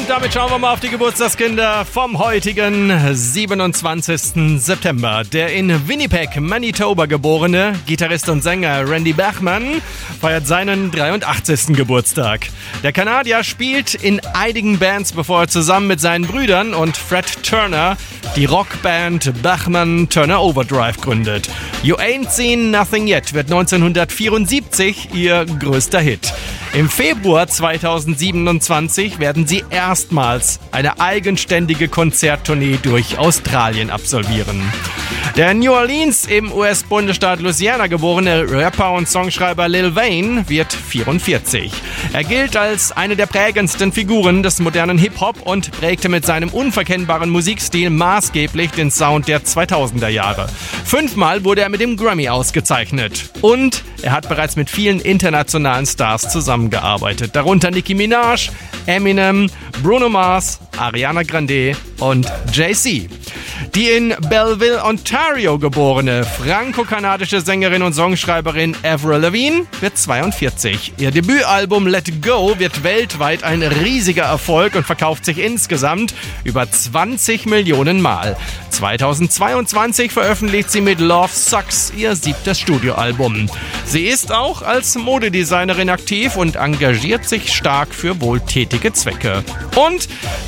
Und damit schauen wir mal auf die Geburtstagskinder vom heutigen 27. September. Der in Winnipeg, Manitoba geborene Gitarrist und Sänger Randy Bachman feiert seinen 83. Geburtstag. Der Kanadier spielt in einigen Bands, bevor er zusammen mit seinen Brüdern und Fred Turner die Rockband Bachman Turner Overdrive gründet. You Ain't Seen Nothing Yet wird 1974 ihr größter Hit. Im Februar 2027 werden sie erstmals eine eigenständige Konzerttournee durch Australien absolvieren. Der in New Orleans im US-Bundesstaat Louisiana geborene Rapper und Songschreiber Lil Wayne wird 44. Er gilt als eine der prägendsten Figuren des modernen Hip-Hop und prägte mit seinem unverkennbaren Musikstil maßgeblich den Sound der 2000er Jahre. 5-mal wurde er mit dem Grammy ausgezeichnet. Und er hat bereits mit vielen internationalen Stars zusammengearbeitet, darunter Nicki Minaj, Eminem, Bruno Mars, Ariana Grande und Jay-Z. Die in Belleville, Ontario geborene franco-kanadische Sängerin und Songschreiberin Avril Lavigne wird 42. Ihr Debütalbum Let It Go wird weltweit ein riesiger Erfolg und verkauft sich insgesamt über 20 Millionen Mal. 2022 veröffentlicht sie mit Love Sucks ihr 7. Studioalbum. Sie ist auch als Modedesignerin aktiv und engagiert sich stark für wohltätige Zwecke. Und